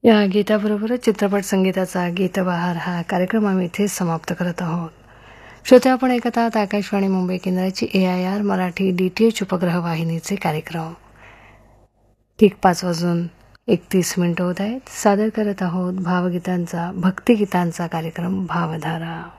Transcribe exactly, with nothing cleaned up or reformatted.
या गीताबरोबरच चित्रपट संगीताचा गीतबहार हा कार्यक्रम आम्ही इथेच समाप्त करत आहोत. श्रोते, आपण ऐकत आहात आकाशवाणी मुंबई केंद्राची ए I R Marathi D T H उपग्रह वाहिनीचे कार्यक्रम. ठीक पाच वाजून एकतीस मिनिटं होत आहेत. सादर करत आहोत भावगीतांचा भक्तिगीतांचा कार्यक्रम भावधारा.